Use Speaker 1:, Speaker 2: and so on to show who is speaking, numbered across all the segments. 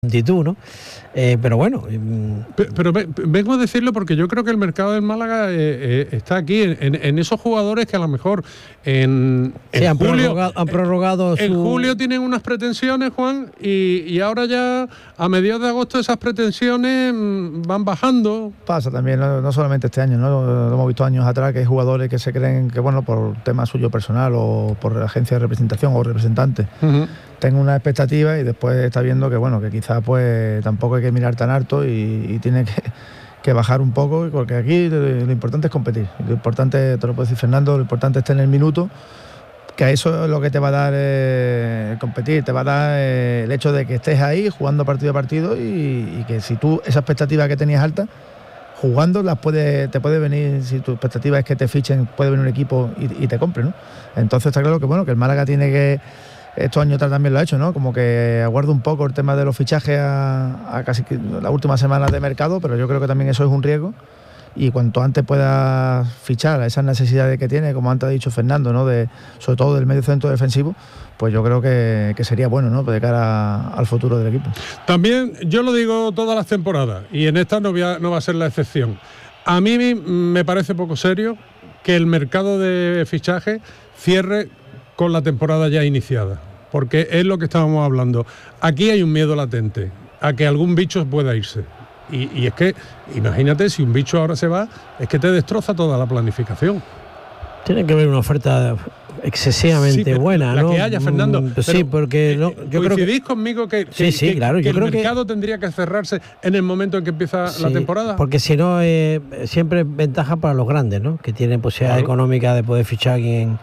Speaker 1: prontitud, ¿no? Pero bueno.
Speaker 2: Pero vengo a decirlo porque yo creo que el mercado del Málaga está aquí en esos jugadores que a lo mejor en julio
Speaker 1: han prorrogado
Speaker 2: en julio tienen unas pretensiones, Juan, y ahora ya a mediados de agosto esas pretensiones van bajando.
Speaker 3: Pasa también, no solamente este año, ¿no? Lo hemos visto años atrás, que hay jugadores que se creen que, bueno, por tema suyo personal o por agencia de representación o representantes, tengo una expectativa y después está viendo que, bueno, que quizás pues tampoco hay que mirar tan alto y tiene que bajar un poco, porque aquí lo importante es competir. Lo importante, te lo puedo decir Fernando, lo importante es tener minutos, que a eso es lo que te va a dar competir, te va a dar el hecho de que estés ahí jugando partido a partido y que si tú esa expectativa que tenías alta, jugando te puede venir, si tu expectativa es que te fichen, puede venir un equipo y te compre, ¿no? Entonces está claro que, bueno, que el Málaga tiene que, estos años atrás también lo ha hecho, ¿no? Como que aguarda un poco el tema de los fichajes a casi las últimas semanas de mercado, pero yo creo que también eso es un riesgo y cuanto antes pueda fichar a esas necesidades que tiene, como antes ha dicho Fernando, ¿no? Sobre todo del medio centro defensivo, pues yo creo que sería bueno, ¿no? De cara al futuro del equipo.
Speaker 2: También yo lo digo todas las temporadas y en esta no va a ser la excepción. A mí me parece poco serio que el mercado de fichaje cierre con la temporada ya iniciada, porque es lo que estábamos hablando. Aquí hay un miedo latente a que algún bicho pueda irse. Y es que, imagínate, si un bicho ahora se va, es que te destroza toda la planificación.
Speaker 1: Tiene que haber una oferta excesivamente buena,
Speaker 2: la
Speaker 1: ¿no?
Speaker 2: Que haya, Fernando.
Speaker 1: Sí, porque yo creo que
Speaker 2: conmigo que
Speaker 1: claro, yo creo
Speaker 2: el mercado tendría que cerrarse en el momento en que empieza la temporada.
Speaker 1: Porque si no, siempre es ventaja para los grandes, ¿no? Que tienen posibilidad económica de poder fichar a alguien.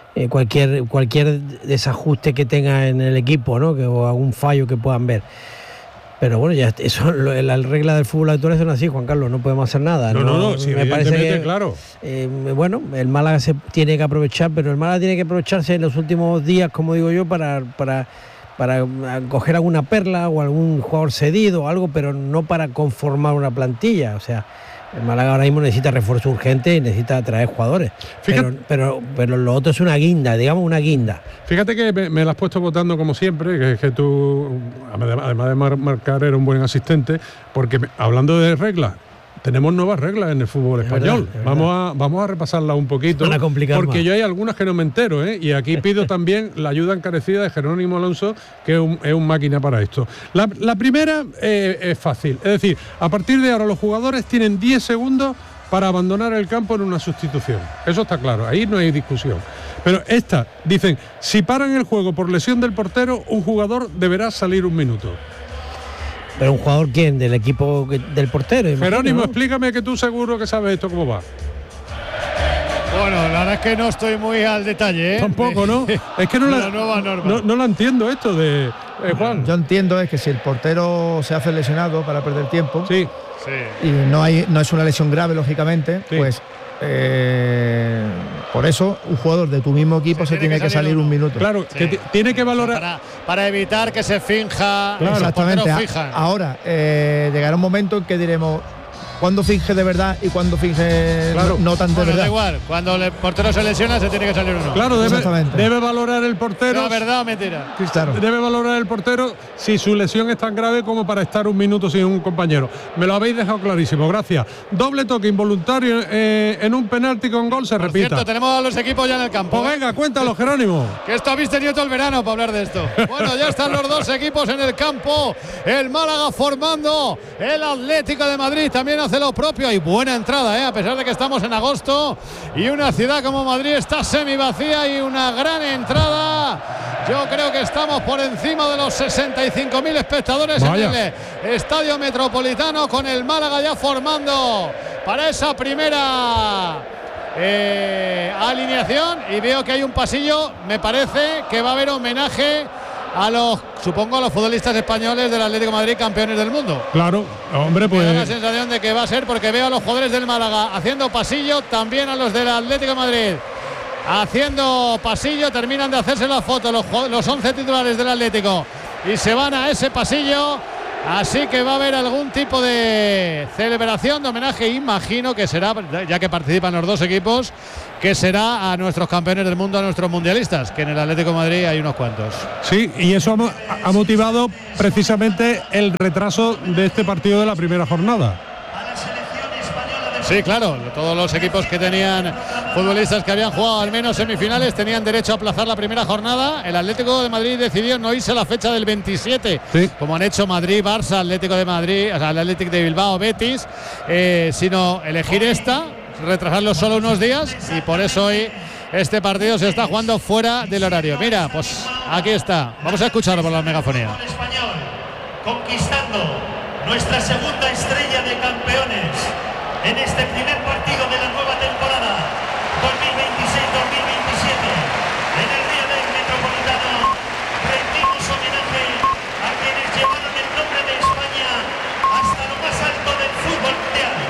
Speaker 1: Cualquier desajuste que tenga en el equipo, ¿no? O algún fallo que puedan ver. Pero bueno, ya eso, la regla del fútbol actual son así, Juan Carlos, no podemos hacer nada.
Speaker 2: No, sí,
Speaker 1: me parece que,
Speaker 2: claro.
Speaker 1: Bueno, el Málaga se tiene que aprovechar, pero el Málaga tiene que aprovecharse en los últimos días, como digo yo, para coger alguna perla o algún jugador cedido o algo, pero no para conformar una plantilla. O sea, el Málaga ahora mismo necesita refuerzo urgente y necesita traer jugadores. Pero lo otro es una guinda, digamos una guinda.
Speaker 2: Fíjate que me la has puesto votando como siempre, que tú, además de marcar, eres un buen asistente, porque hablando de reglas, tenemos nuevas reglas en el fútbol español. Es verdad. Vamos a repasarlas un poquito, porque yo hay algunas que no me entero, y aquí pido también la ayuda encarecida de Jerónimo Alonso, que es un máquina para esto. La primera es fácil, es decir, a partir de ahora los jugadores tienen 10 segundos para abandonar el campo en una sustitución. Eso está claro, ahí no hay discusión. Pero dicen, si paran el juego por lesión del portero, un jugador deberá salir un minuto.
Speaker 1: ¿Pero un jugador quién? ¿Del equipo del portero?
Speaker 2: Jerónimo, ¿no? Explícame, que tú seguro que sabes esto cómo va.
Speaker 4: Bueno, la verdad es que no estoy muy al detalle, ¿eh?
Speaker 2: Tampoco, ¿no? Es que no la entiendo esto de Juan.
Speaker 3: Yo entiendo es que si el portero se hace lesionado para perder tiempo,
Speaker 2: sí.
Speaker 3: Y no es una lesión grave, lógicamente, pues por eso un jugador de tu mismo equipo se tiene que salir un minuto.
Speaker 2: Claro, que tiene que valorar
Speaker 4: para evitar que se finja.
Speaker 3: Claro, exactamente. Ahora llegará un momento en que diremos cuándo finge de verdad y cuándo finge no tan de verdad.
Speaker 4: Da igual, cuando el portero se lesiona se tiene que salir uno.
Speaker 2: Claro, debe valorar el portero.
Speaker 4: ¿La verdad o mentira?
Speaker 3: Claro.
Speaker 2: Debe valorar el portero si su lesión es tan grave como para estar un minuto sin un compañero. Me lo habéis dejado clarísimo, gracias. Doble toque involuntario en un penalti con gol, se repita.
Speaker 4: Cierto, tenemos a los equipos ya en el campo.
Speaker 2: Pues venga, cuéntalo, Jerónimo.
Speaker 4: Que esto habéis tenido todo el verano para hablar de esto. Bueno, ya están los dos equipos en el campo. El Málaga formando, el Atlético de Madrid también hace lo propio. Hay buena entrada, a pesar de que estamos en agosto y una ciudad como Madrid está semi vacía y una gran entrada. Yo creo que estamos por encima de los 65.000 espectadores en el Estadio Metropolitano, con el Málaga ya formando para esa primera alineación, y veo que hay un pasillo. Me parece que va a haber homenaje a los futbolistas españoles del Atlético de Madrid, campeones del mundo.
Speaker 2: Claro, hombre, pues.
Speaker 4: Me da la sensación de que va a ser, porque veo a los jugadores del Málaga haciendo pasillo, también a los del Atlético de Madrid haciendo pasillo. Terminan de hacerse la foto los 11 titulares del Atlético y se van a ese pasillo Así que va a haber algún tipo de celebración, de homenaje, imagino que será, ya que participan los dos equipos, que será a nuestros campeones del mundo, a nuestros mundialistas, que en el Atlético de Madrid hay unos cuantos.
Speaker 2: Sí, y eso ha motivado precisamente el retraso de este partido de la primera jornada.
Speaker 4: Sí, claro, todos los equipos que tenían futbolistas que habían jugado al menos semifinales tenían derecho a aplazar la primera jornada. El Atlético de Madrid decidió no irse a la fecha del 27,
Speaker 2: sí,
Speaker 4: como han hecho Madrid, Barça, Atlético de Madrid, o sea, el Atlético de Bilbao, Betis, sino elegir esta, retrasarlo solo unos días, y por eso hoy este partido se está jugando fuera del horario. Mira, pues aquí está, vamos a escucharlo por la megafonía.
Speaker 5: Español, conquistando nuestra segunda estrella de campeones en este primer partido de la nueva temporada 2026-2027 en el Río del Metropolitano. Rendimos homenaje a quienes llevaron el nombre de España hasta lo más alto del fútbol mundial.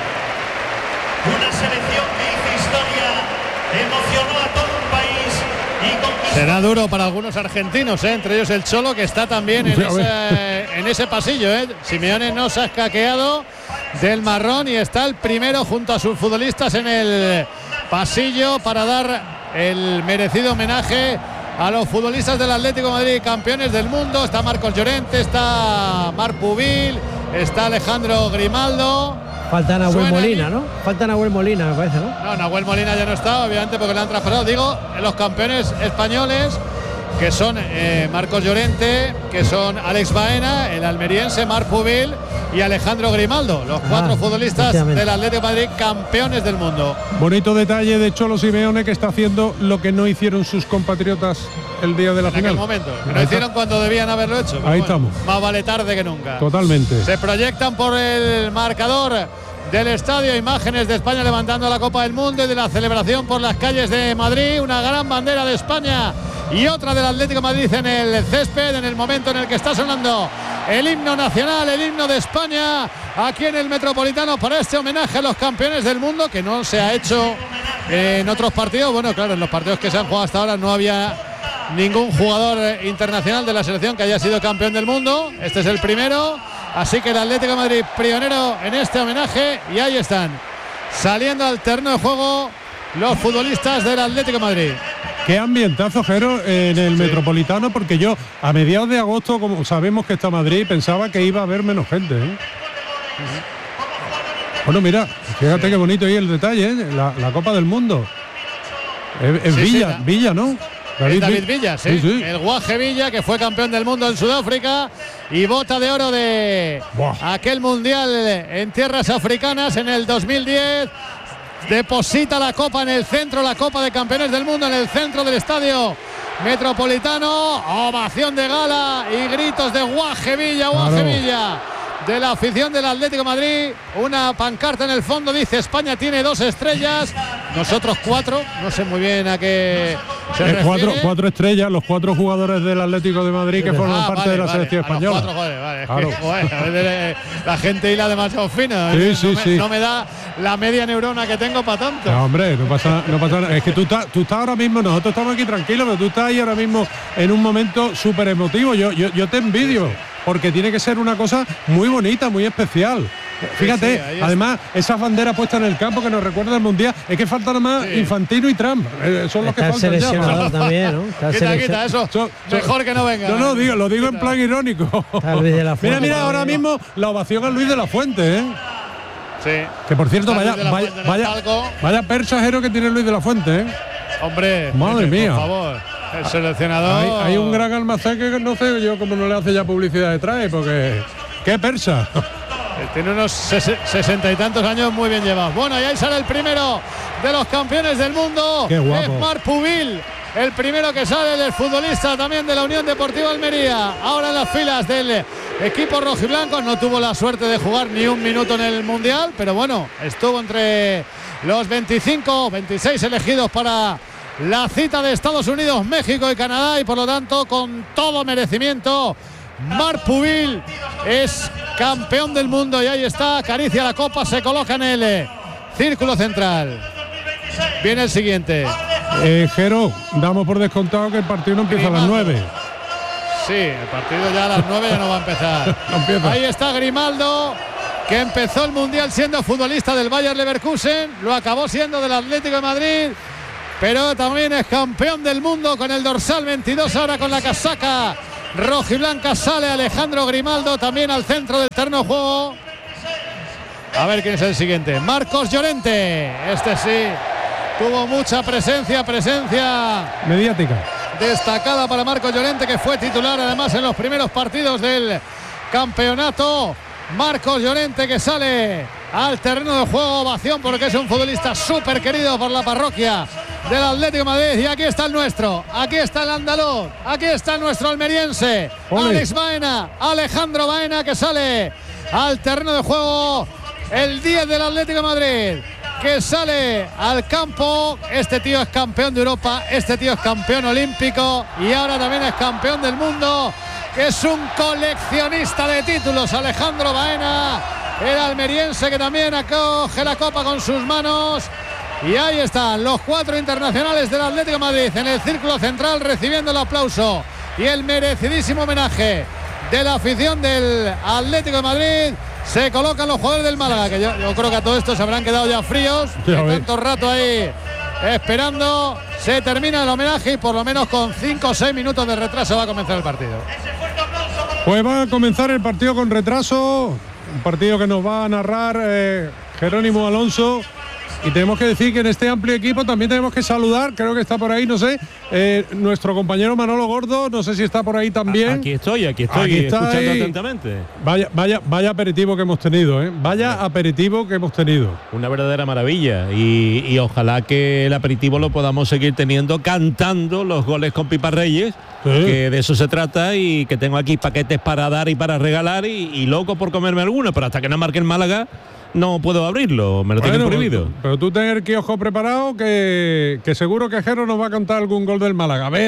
Speaker 5: Una selección que hizo historia, emocionó a todo un país y conquistó.
Speaker 4: Será duro para algunos argentinos, entre ellos el Cholo, que está también en ese pasillo. Simeone no se ha escaqueado del marrón y está el primero junto a sus futbolistas en el pasillo para dar el merecido homenaje a los futbolistas del Atlético de Madrid, campeones del mundo. Está Marcos Llorente, está Marc Pubil, está Alejandro Grimaldo.
Speaker 1: Falta Nahuel Molina, ¿no? Falta Nahuel Molina, me parece, ¿no?
Speaker 4: No, Nahuel Molina ya no está, obviamente, porque le han traspasado. Digo, los campeones españoles, que son Marcos Llorente, que son Alex Baena, el almeriense, Marc Pubil y Alejandro Grimaldo, los cuatro futbolistas del Atlético de Madrid, campeones del mundo.
Speaker 2: Bonito detalle de Cholo Simeone, que está haciendo lo que no hicieron sus compatriotas el día de la final.
Speaker 4: En aquel momento, que no hicieron cuando debían haberlo hecho.
Speaker 2: Ahí estamos.
Speaker 4: Más vale tarde que nunca.
Speaker 2: Totalmente.
Speaker 4: Se proyectan por el marcador del estadio imágenes de España levantando la Copa del Mundo y de la celebración por las calles de Madrid. Una gran bandera de España y otra del Atlético de Madrid en el césped, en el momento en el que está sonando el himno nacional, el himno de España, aquí en el Metropolitano, para este homenaje a los campeones del mundo, que no se ha hecho en otros partidos. Bueno, claro, en los partidos que se han jugado hasta ahora no había ningún jugador internacional de la selección que haya sido campeón del mundo. Este es el primero, así que el Atlético de Madrid pionero en este homenaje, y ahí están saliendo al terreno de juego los futbolistas del Atlético de Madrid.
Speaker 2: Qué ambientazo, Jero, en el Metropolitano, porque yo a mediados de agosto, como sabemos que está Madrid, pensaba que iba a haber menos gente, Bueno, mira, fíjate qué bonito ahí el detalle, la Copa del Mundo. Es Villa, ¿no?
Speaker 4: David Villa, sí. El Guaje Villa, que fue campeón del mundo en Sudáfrica y bota de oro de aquel mundial en tierras africanas en el 2010. Deposita la copa en el centro, la Copa de Campeones del Mundo en el centro del estadio Metropolitano. Ovación de gala y gritos de Guaje Villa, de la afición del Atlético de Madrid. Una pancarta en el fondo dice: España tiene 2 estrellas, nosotros 4. No sé muy bien a qué se refiere.
Speaker 2: 4 estrellas, los 4 jugadores del Atlético de Madrid que forman parte de la selección española.
Speaker 4: Claro. Es que, la gente hila demasiado fina. No me da la media neurona que tengo para tanto.
Speaker 2: No, hombre, no pasa nada. Es que tú estás ahora mismo, nosotros estamos aquí tranquilos, pero tú estás ahí ahora mismo en un momento súper emotivo. Yo te envidio, porque tiene que ser una cosa muy bonita, muy especial. Fíjate, además, esas banderas puestas en el campo que nos recuerda el Mundial, es que falta nada más Infantino y Trump. Son los que faltan
Speaker 1: seleccionador
Speaker 2: ya.
Speaker 1: También, ¿no?
Speaker 4: Quita eso. Mejor que no venga.
Speaker 2: No, lo digo en plan irónico. Mira, ahora mismo la ovación a Luis de la Fuente,
Speaker 4: Sí.
Speaker 2: Que por cierto, vaya persajero que tiene Luis de la Fuente,
Speaker 4: Hombre,
Speaker 2: madre mía.
Speaker 4: Por favor. El seleccionador.
Speaker 2: Hay un gran almacén que no sé yo cómo no le hace ya publicidad detrás, porque qué persa.
Speaker 4: Tiene unos 60 y tantos años muy bien llevados. Bueno, y ahí sale el primero de los campeones del mundo.
Speaker 2: Qué guapo.
Speaker 4: Es Marc Pubil, el primero que sale, del futbolista también de la Unión Deportiva Almería. Ahora en las filas del equipo rojiblanco. No tuvo la suerte de jugar ni un minuto en el Mundial, pero bueno, estuvo entre los 26 elegidos para la cita de Estados Unidos, México y Canadá, y por lo tanto, con todo merecimiento, Marc Pubil es campeón del mundo. Y ahí está, acaricia la copa, se coloca en el círculo central. Viene el siguiente.
Speaker 2: Jero, damos por descontado que el partido no empieza a las 9.
Speaker 4: Sí, el partido ya a las 9 ya no va a empezar.
Speaker 2: Empieza.
Speaker 4: Ahí está Grimaldo, que empezó el Mundial siendo futbolista del Bayer Leverkusen, lo acabó siendo del Atlético de Madrid, pero también es campeón del mundo con el dorsal 22, ahora con la casaca rojiblanca. Sale Alejandro Grimaldo también al centro del terreno de juego. A ver quién es el siguiente. Marcos Llorente. Este sí tuvo mucha presencia
Speaker 2: mediática
Speaker 4: destacada para Marcos Llorente, que fue titular además en los primeros partidos del campeonato. Marcos Llorente, que sale al terreno de juego. Ovación porque es un futbolista súper querido por la parroquia del Atlético de Madrid. Y aquí está el nuestro, aquí está el andaluz, aquí está nuestro almeriense, Alex Baena, Alejandro Baena, que sale al terreno de juego. El 10 del Atlético de Madrid, que sale al campo. Este tío es campeón de Europa, este tío es campeón olímpico y ahora también es campeón del mundo, que es un coleccionista de títulos. Alejandro Baena, el almeriense, que también acoge la copa con sus manos. Y ahí están los 4 internacionales del Atlético de Madrid en el círculo central, recibiendo el aplauso y el merecidísimo homenaje de la afición del Atlético de Madrid. Se colocan los jugadores del Málaga, que yo creo que a todo esto se habrán quedado ya fríos, de tanto rato ahí esperando. Se termina el homenaje y por lo menos con 5 o 6 minutos de retraso va a comenzar el partido.
Speaker 2: Pues va a comenzar el partido con retraso, un partido que nos va a narrar Jerónimo Alonso. Y tenemos que decir que en este amplio equipo también tenemos que saludar, creo que está por ahí, no sé, nuestro compañero Manolo Gordo, no sé si está por ahí también.
Speaker 6: Aquí estoy escuchando atentamente.
Speaker 2: Vaya aperitivo que hemos tenido, vaya aperitivo que hemos tenido.
Speaker 6: Una verdadera maravilla y ojalá que el aperitivo lo podamos seguir teniendo cantando los goles con Pipa Reyes, que de eso se trata, y que tengo aquí paquetes para dar y para regalar y loco por comerme alguno, pero hasta que no marque el Málaga no puedo abrirlo, me lo tienen prohibido.
Speaker 2: Pero tú ten el kiosco preparado, que seguro que Jero nos va a contar algún gol del Málaga. A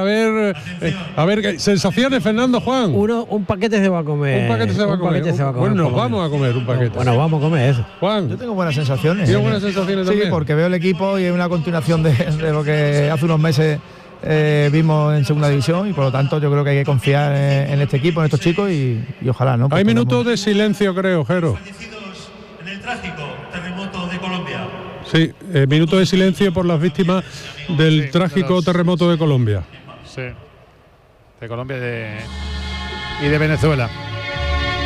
Speaker 2: ver, sensaciones, Fernando, Juan.
Speaker 1: Un paquete se va a comer.
Speaker 2: Un paquete se va a comer. Bueno, nos vamos a comer un paquete.
Speaker 1: Bueno, vamos a comer eso.
Speaker 2: Juan.
Speaker 3: Yo tengo buenas sensaciones.
Speaker 2: ¿Tienes buenas sensaciones también?
Speaker 3: Sí, porque veo el equipo y es una continuación de lo que hace unos meses vimos en segunda división, y por lo tanto yo creo que hay que confiar en este equipo, en estos chicos, y ojalá, ¿no?
Speaker 2: Hay minutos de silencio, creo, Jero.
Speaker 5: Trágico terremoto de Colombia.
Speaker 2: Sí, minuto de silencio por las víctimas del trágico terremoto de Colombia.
Speaker 4: Sí, de Colombia y de Venezuela.